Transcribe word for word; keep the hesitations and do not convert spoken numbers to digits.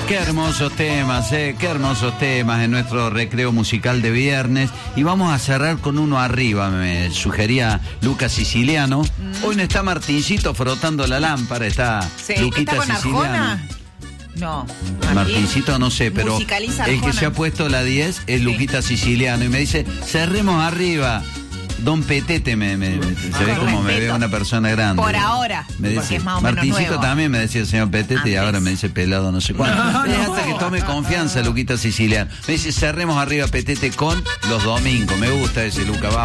Qué hermosos temas, eh, qué hermosos temas en nuestro recreo musical de viernes. Y vamos a cerrar con uno arriba, me sugería Lucas Siciliano. Mm. Hoy no está Martincito frotando la lámpara, está sí, Luquita ¿está con Siciliano. Arjona? No. Martín, Martincito no sé, pero el que se ha puesto la diez es sí. Luquita Siciliano. Y me dice, cerremos arriba. Don Petete me, me, me se ve como respeto. Me ve una persona grande. Por ahora. Me dice, es más o Martincito menos nuevo. También me decía el señor Petete. Antes. Y ahora me dice pelado no sé cuánto. No, no. Hasta que tome confianza Luquita Siciliano. Me dice, cerremos arriba Petete con los domingos. Me gusta ese Luca.